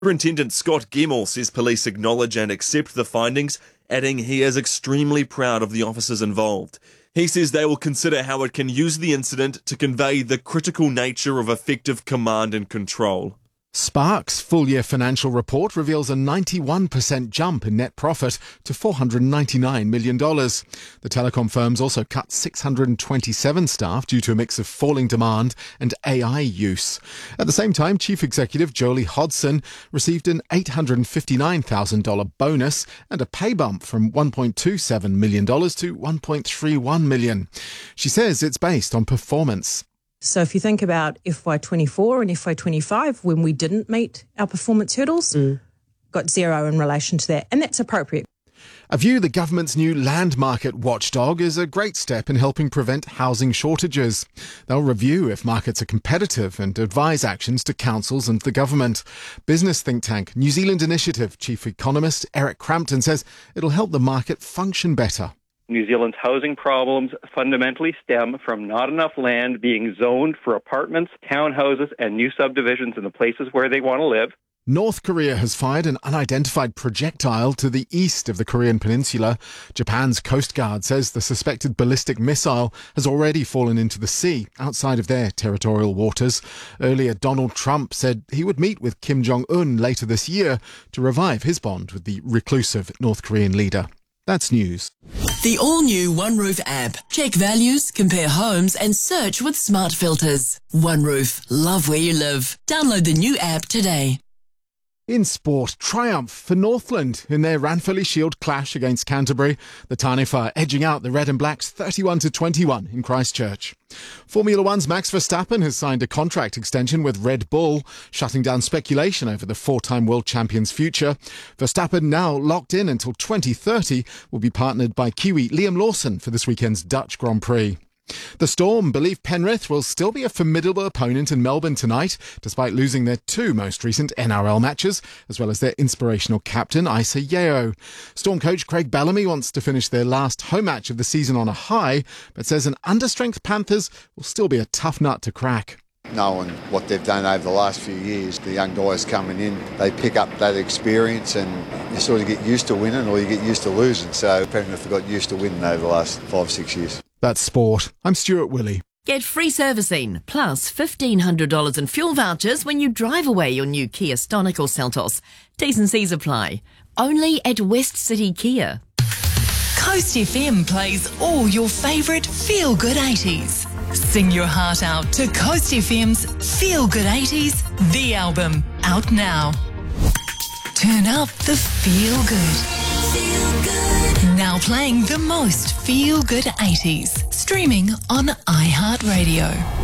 Superintendent Scott Gemmell says police acknowledge and accept the findings, adding he is extremely proud of the officers involved. He says they will consider how it can use the incident to convey the critical nature of effective command and control. Spark's full-year financial report reveals a 91% jump in net profit to $499 million. The telecom firms also cut 627 staff due to a mix of falling demand and AI use. At the same time, Chief Executive Jolie Hodson received an $859,000 bonus and a pay bump from $1.27 million to $1.31 million. She says it's based on performance. So if you think about FY24 and FY25, when we didn't meet our performance hurdles, got zero in relation to that, and that's appropriate. A view the government's new land market watchdog is a great step in helping prevent housing shortages. They'll review if markets are competitive and advise actions to councils and the government. Business think tank New Zealand Initiative Chief Economist Eric Crampton says it'll help the market function better. New Zealand's housing problems fundamentally stem from not enough land being zoned for apartments, townhouses, and new subdivisions in the places where they want to live. North Korea has fired an unidentified projectile to the east of the Korean peninsula. Japan's Coast Guard says the suspected ballistic missile has already fallen into the sea outside of their territorial waters. Earlier, Donald Trump said he would meet with Kim Jong-un later this year to revive his bond with the reclusive North Korean leader. That's news. The all-new OneRoof app. Check values, compare homes and search with smart filters. OneRoof. Love where you live. Download the new app today. In sport, triumph for Northland in their Ranfurly Shield clash against Canterbury. The Taniwha edging out the Red and Blacks 31-21 in Christchurch. Formula One's Max Verstappen has signed a contract extension with Red Bull, shutting down speculation over the four-time world champion's future. Verstappen, now locked in until 2030, will be partnered by Kiwi Liam Lawson for this weekend's Dutch Grand Prix. The Storm believe Penrith will still be a formidable opponent in Melbourne tonight, despite losing their two most recent NRL matches, as well as their inspirational captain, Isa Yeo. Storm coach Craig Bellamy wants to finish their last home match of the season on a high, but says an understrength Panthers will still be a tough nut to crack. Knowing what they've done over the last few years, the young guys coming in, they pick up that experience and you sort of get used to winning or you get used to losing. So Penrith have got used to winning over the last 5-6 years. That's sport. I'm Stuart Willey. Get free servicing, plus $1,500 in fuel vouchers when you drive away your new Kia Stonic or Seltos. T's and C's apply. Only at West City Kia. Coast FM plays all your favourite feel-good 80s. Sing your heart out to Coast FM's Feel Good 80s, the album, out now. Turn up the feel good. Feel good. Now playing the most feel good 80s. Streaming on iHeartRadio.